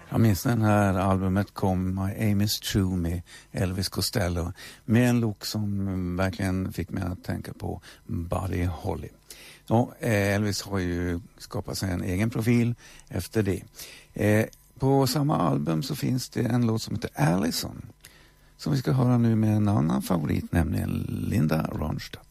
Jag minns när det här albumet kom, My Aim Is True med Elvis Costello, med en look som verkligen fick mig att tänka på Buddy Holly. Och Elvis har ju skapat sig en egen profil efter det. På samma album så finns det en låt som heter Allison, som vi ska höra nu med en annan favorit, nämligen Linda Ronstadt.